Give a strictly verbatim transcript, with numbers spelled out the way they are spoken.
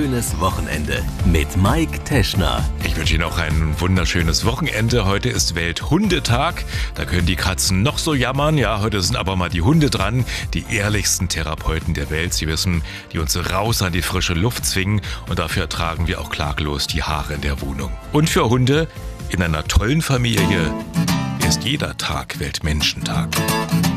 schönes Wochenende mit Mike Teschner. Ich wünsche Ihnen auch ein wunderschönes Wochenende. Heute ist Welthundetag. Da können die Katzen noch so jammern. Ja, heute sind aber mal die Hunde dran. Die ehrlichsten Therapeuten der Welt. Sie wissen, die uns raus an die frische Luft zwingen. Und dafür ertragen wir auch klaglos die Haare in der Wohnung. Und für Hunde in einer tollen Familie ist jeder Tag Weltmenschentag.